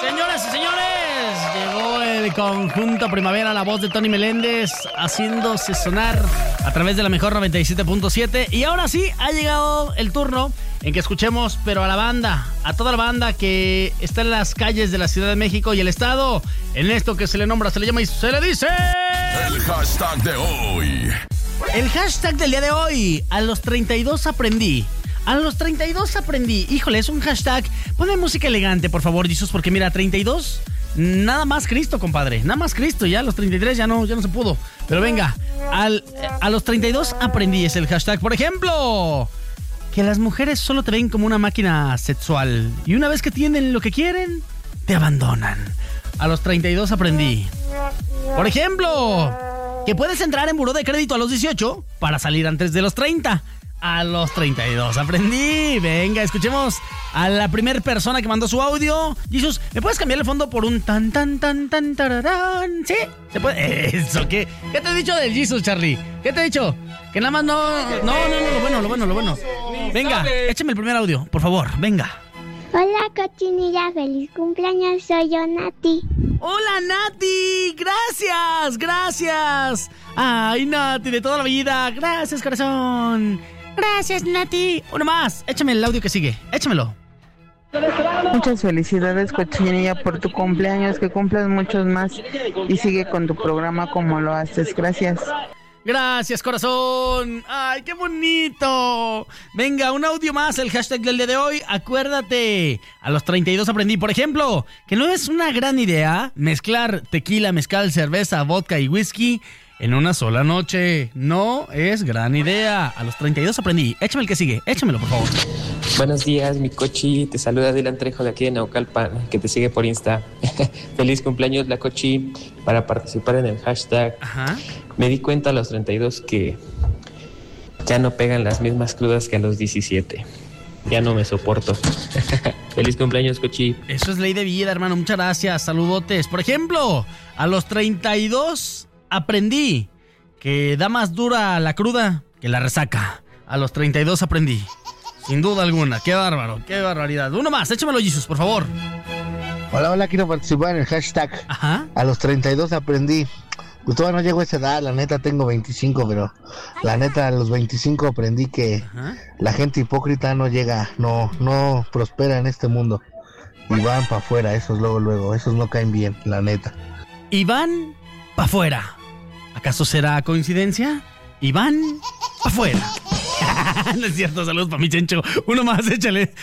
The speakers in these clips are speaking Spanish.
Señoras y señores, llegó el conjunto Primavera, la voz de Tony Meléndez, haciéndose sonar a través de la mejor 97.7. Y ahora sí, ha llegado el turno en que escuchemos, pero a la banda, a toda la banda que está en las calles de la Ciudad de México y el Estado, en esto que se le nombra, se le llama y se le dice... El hashtag de hoy. El hashtag del día de hoy, a los 32 aprendí. A los 32 aprendí. Híjole, es un hashtag. Ponme música elegante, por favor, Jesús, porque mira, 32, nada más Cristo, compadre. Nada más Cristo, ya a los 33 ya no se pudo. Pero venga, a los 32 aprendí es el hashtag. Por ejemplo, que las mujeres solo te ven como una máquina sexual. Y una vez que tienen lo que quieren, te abandonan. A los 32 aprendí. Por ejemplo, que puedes entrar en buró de crédito a los 18 para salir antes de los 30. A los 32 aprendí. Venga, escuchemos a la primera persona que mandó su audio. Jesús, ¿me puedes cambiar el fondo por un tan tan tan tan tararán? ¿Sí? ¿Se puede? Eso, ¿qué te he dicho del Jesús, Charlie? ¿Qué te he dicho? Que nada más no, lo bueno. Venga, échame el primer audio, por favor, venga. Hola, cochinilla, feliz cumpleaños, soy yo, Nati. Hola, Nati, gracias. Ay, Nati, de toda la vida, gracias, corazón. Gracias, Nati. Uno más, échame el audio que sigue, échamelo. Muchas felicidades, cochinilla, por tu cumpleaños, que cumplas muchos más y sigue con tu programa como lo haces. Gracias. Gracias, corazón. Ay, qué bonito. Venga, un audio más, el hashtag del día de hoy. Acuérdate, a los 32 aprendí, por ejemplo, que no es una gran idea mezclar tequila, mezcal, cerveza, vodka y whisky en una sola noche. No es gran idea. A los 32 aprendí. Échame el que sigue, échamelo, por favor. Buenos días, mi cochi. Te saluda Dylan Trejo de aquí de Naucalpan, que te sigue por Insta. Feliz cumpleaños, la cochi. Para participar en el hashtag. Ajá. Me di cuenta a los 32 que ya no pegan las mismas crudas que a los 17. Ya no me soporto. Feliz cumpleaños, cochi. Eso es ley de vida, hermano. Muchas gracias. Saludotes. Por ejemplo, a los 32 aprendí que da más dura la cruda que la resaca. A los 32 aprendí. Sin duda alguna. Qué bárbaro, qué barbaridad. Uno más, échamelo, Jesús, por favor. Hola, quiero participar en el hashtag. Ajá. A los 32 aprendí. Pues todavía no llego a esa edad, la neta tengo 25, pero la neta a los 25 aprendí que la gente hipócrita no llega, no prospera en este mundo. Y van para afuera, esos luego, esos no caen bien, la neta. Y van para afuera. ¿Acaso será coincidencia? Y van para afuera. No es cierto, saludos para mi Chencho. Uno más, échale.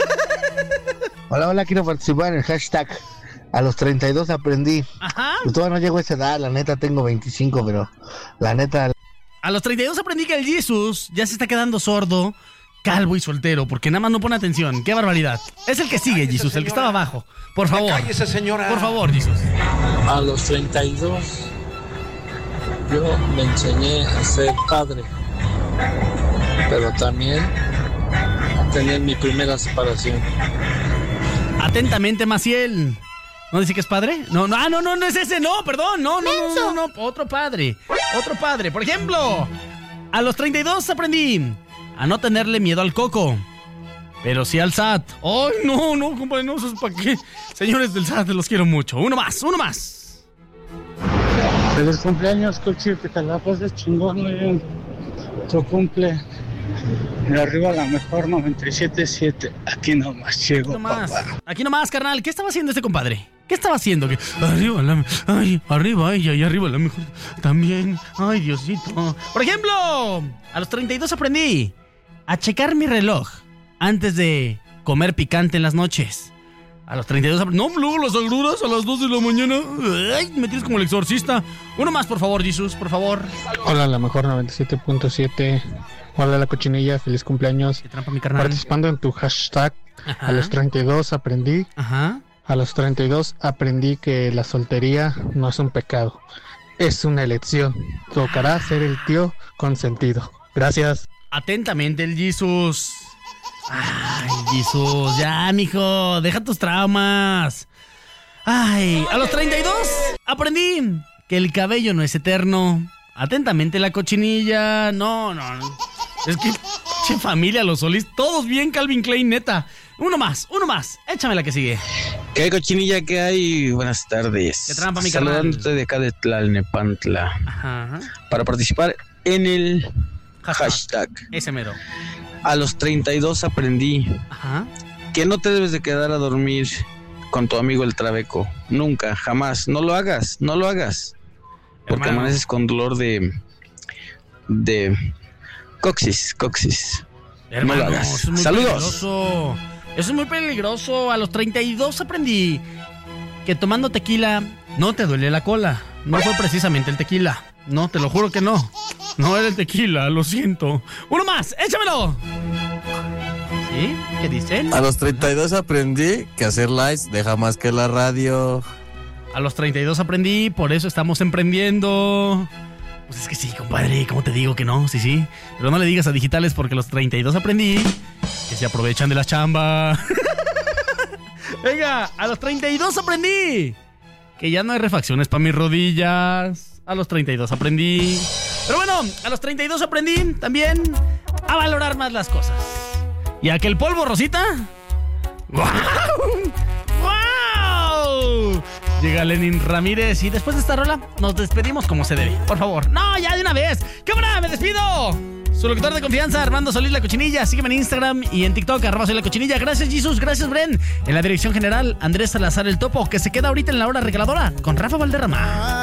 Hola, quiero participar en el hashtag. A los 32 aprendí. Ajá. Pues todavía no llego a esa edad, la neta tengo 25, pero la neta... A los 32 aprendí que el Jesús ya se está quedando sordo, calvo y soltero, porque nada más no pone atención. ¡Qué barbaridad! Es el que sigue, Jesús, el que estaba abajo. Por favor. Cállese, señora. Por favor, Jesús. A los 32 yo me enseñé a ser padre, pero también a tener mi primera separación. Atentamente, Maciel. ¿No dice que es padre? No es ese, no, perdón, no, otro padre. Por ejemplo, a los 32 aprendí a no tenerle miedo al coco, pero sí al SAT. ¡Ay, no, compadre, no, eso es para qué! Señores del SAT, los quiero mucho. Uno más. Feliz cumpleaños, Cochi, que te la pases chingón, muy bien. Tu cumple. Y arriba la mejor 97.7. Aquí nomás llego, papá. Aquí nomás, carnal. ¿Qué estaba haciendo este compadre? ¿Qué estaba haciendo? Arriba la mejor también. Ay, Diosito. Por ejemplo, a los 32 aprendí a checar mi reloj antes de comer picante en las noches. A los 32 aprendí. No, luego las agruras a las 2 de la mañana. Ay, me tienes como el exorcista. Uno más, por favor, Jesús, por favor. Hola, la mejor 97.7. Hola, la cochinilla, feliz cumpleaños. Qué trampa, mi carnal. Participando en tu hashtag. Ajá. A los 32 aprendí. Ajá. A los 32 aprendí que la soltería no es un pecado, es una elección. Tocará ser el tío consentido. Gracias. Atentamente, el Jesús. Ay, Jesús, ya, mijo, deja tus traumas. Ay, a los 32 aprendí que el cabello no es eterno. Atentamente, la cochinilla. No. Es que, familia, los Solís, todos bien, Calvin Klein, neta. Uno más. Échame la que sigue. ¿Qué cochinilla que hay? Buenas tardes. ¿Qué trampa, mi carnal? Saludándote de acá de Tlalnepantla. Ajá. Para participar en el hashtag. Ese mero. A los 32 aprendí que no te debes de quedar a dormir con tu amigo el trabeco. Nunca, jamás. No lo hagas. Porque Hermano, amaneces con dolor de coxis. hermano, no lo hagas. eso es muy Saludos. peligroso. Eso es muy peligroso. A los 32 aprendí que tomando tequila no te duele la cola. No fue precisamente el tequila. No, te lo juro que no. No era el tequila, lo siento. Uno más, échamelo. ¿Sí? ¿Qué dicen? A los 32 aprendí que hacer lives deja más que la radio. A los 32 aprendí, por eso estamos emprendiendo. Pues es que sí, compadre, ¿cómo te digo que no? Sí. Pero no le digas a digitales porque a los 32 aprendí que se aprovechan de la chamba. Venga, a los 32 aprendí que ya no hay refacciones para mis rodillas. A los 32 aprendí. Pero bueno, a los 32 aprendí también a valorar más las cosas. Y a que el polvo, Rosita. ¡Guau! ¡Wow! Llega Lenin Ramírez y después de esta rola nos despedimos como se debe. Por favor, no, ya de una vez. ¡Cámara, me despido! Su locutor de confianza, Armando Solís La Cochinilla. Sígueme en Instagram y en TikTok, @soy La Cochinilla. Gracias, Jesus. Gracias, Bren. En la dirección general, Andrés Salazar el Topo, que se queda ahorita en la hora regaladora con Rafa Valderrama.